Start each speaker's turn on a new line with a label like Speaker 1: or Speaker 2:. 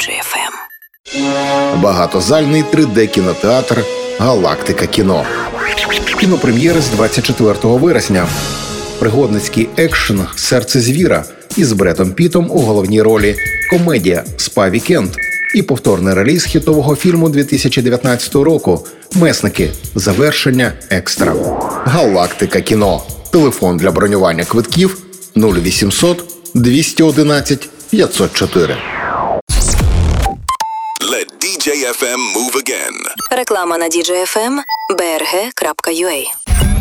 Speaker 1: FM.
Speaker 2: Багатозальний 3D-кінотеатр «Галактика кіно». Кінопрем'єри з 24 вересня. Пригодницький екшн «Серце звіра» із Бретом Пітом у головній ролі. Комедія «Спа-вікенд» і повторний реліз хітового фільму 2019 року «Месники. Завершення екстра». «Галактика кіно». Телефон для бронювання квитків 0800 211 504.
Speaker 3: Let DJ FM move again.
Speaker 1: Реклама на DJ FM. brg.ua.